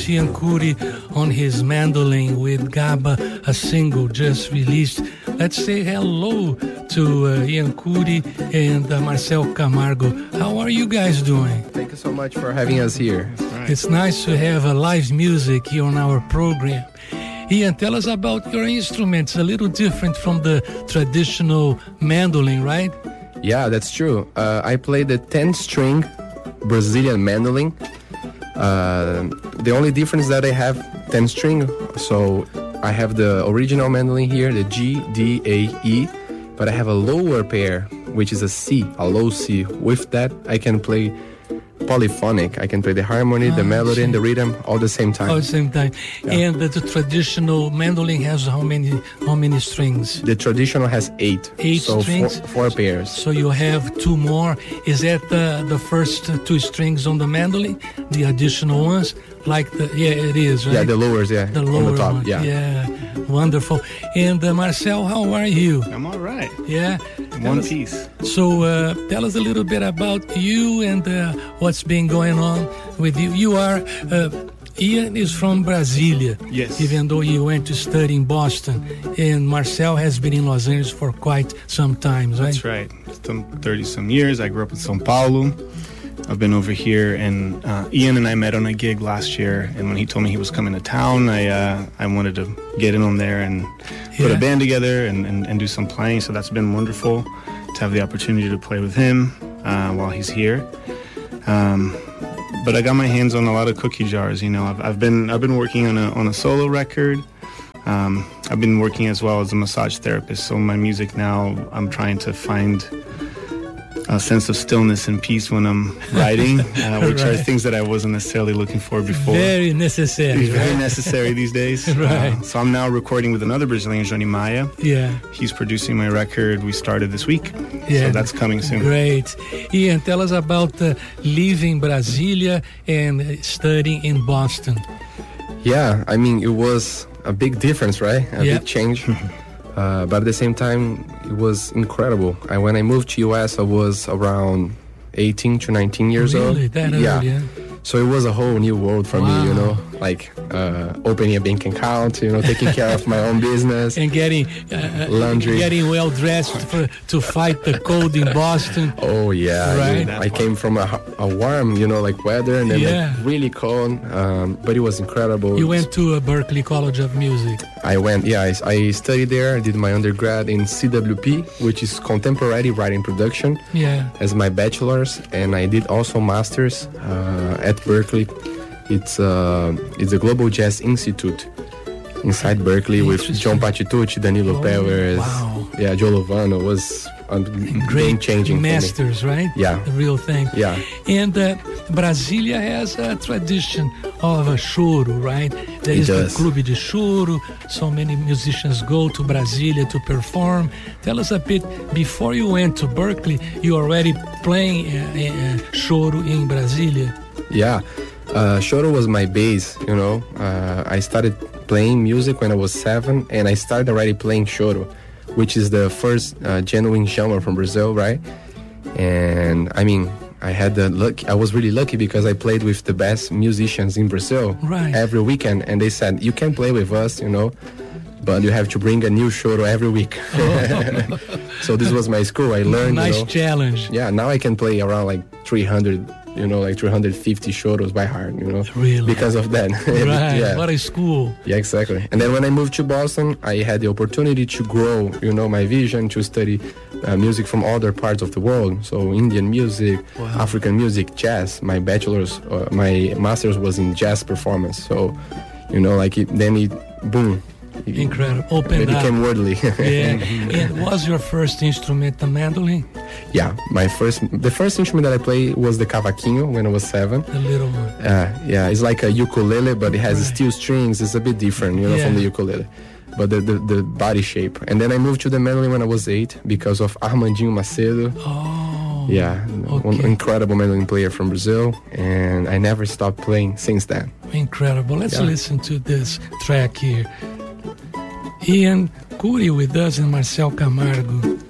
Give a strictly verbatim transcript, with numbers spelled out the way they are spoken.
introduce Ian Curry on his mandolin with Gaba, a single just released. Let's say hello to uh, Ian Curry and uh, Marcel Camargo. How are you guys doing? Thank you so much for having us here. Right. It's nice to have a live music here on our program. Ian, tell us about your instruments. A little different from the traditional mandolin, right? Yeah, that's true. Uh, I play the ten-string Brazilian mandolin. Uh, the only difference is that I have ten-string, so I have the original mandolin here, the G, D, A, E, but I have a lower pair, which is a C, a low C. With that, I can play polyphonic. I can play the harmony, the ah, melody, and the rhythm all at the same time. All at the same time. Yeah. And the, the traditional mandolin has how many how many strings? The traditional has eight. Eight so strings? Four, four pairs. So you have two more. Is that uh, the first two strings on the mandolin? The additional ones? Like the, yeah, it is, right? Yeah, the lowers, yeah. The lower on the top, one. yeah. Yeah, wonderful. And uh, Marcel, how are you? I'm all right. Yeah? One us, piece. So uh, tell us a little bit about you and uh, what's been going on with you. You are, uh, Ian is from Brasilia. Yes. Even though he went to study in Boston. And Marcel has been in Los Angeles for quite some time, right? That's right. Some thirty-some years. I grew up in São Paulo. I've been over here, and uh, Ian and I met on a gig last year, and when he told me he was coming to town, I uh, I wanted to get in on there and put yeah. a band together and, and, and do some playing, so that's been wonderful to have the opportunity to play with him uh, while he's here. Um, but I got my hands on a lot of cookie jars, you know. I've, I've been I've been working on a on a solo record. Um, I've been working as well as a massage therapist, so my music now, I'm trying to find a sense of stillness and peace when I'm writing, uh, which right. are things that I wasn't necessarily looking for before. Very necessary. It's very right? necessary these days. Right. Uh, so I'm now recording with another Brazilian, Johnny Maia. Yeah. He's producing my record. We started this week. Yeah. So that's coming soon. Great. Ian, tell us about uh, leaving Brasilia and studying in Boston. Yeah, I mean, it was a big difference, right? A yep. big change. Uh, but at the same time, it was incredible. I, when I moved to U S, I was around eighteen to nineteen years really? old. Really? That yeah. early, yeah? So it was a whole new world for wow. me, you know, like uh, opening a bank account, you know, taking care of my own business. And getting uh, laundry. Getting well dressed for, to fight the cold in Boston. Oh, yeah. Right. I, I came from a, a warm, you know, like weather and then yeah. like really cold, um, but it was incredible. You went to a Berklee College of Music. I went, yeah, I, I studied there. I did my undergrad in C W P, which is Contemporary Writing Production, yeah. as my bachelor's. And I did also master's uh, at Berklee. It's uh, it's the Global Jazz Institute inside Berklee with John Patitucci, Danilo oh, Pelvers, wow. yeah, Joe Lovano. Was um, great game-changing masters, right? Yeah. The real thing. Yeah. And uh, Brasilia has a tradition of a choro, right? There is the Clube de Choro. So many musicians go to Brasilia to perform. Tell us a bit, before you went to Berklee, you already playing uh, uh, choro in Brasilia? Yeah. Uh, choro was my base, you know. Uh, I started playing music when I was seven, and I started already playing choro, which is the first uh, genuine genre from Brazil, right? And I mean, I had the luck. I was really lucky because I played with the best musicians in Brazil right. every weekend, and they said, "You can play with us, you know, but you have to bring a new choro every week." Oh. So this was my school. I learned. Nice you know, challenge. Yeah, now I can play around like three hundred. You know, like three hundred fifty choros by heart, you know, really? Because of that. Right, yeah. What a school. Yeah, exactly. And then when I moved to Boston, I had the opportunity to grow, you know, my vision, to study uh, music from other parts of the world. So Indian music, wow. African music, jazz. My bachelor's, uh, my master's was in jazz performance. So, you know, like it, then it, boom. It, Incredible. Opened it became up. worldly. Yeah. And was your first instrument the mandolin? Yeah, my first, the first instrument that I played was the cavaquinho when I was seven. The little one. Uh, yeah, it's like a ukulele, but it has right. steel strings. It's a bit different, you know, yeah. from the ukulele. But the, the, the body shape. And then I moved to the mandolin when I was eight because of Armandinho Macedo. Oh. Yeah, okay. One incredible mandolin player from Brazil. And I never stopped playing since then. Incredible. Let's yeah. listen to this track here. Ian Curry with us and Marcel Camargo.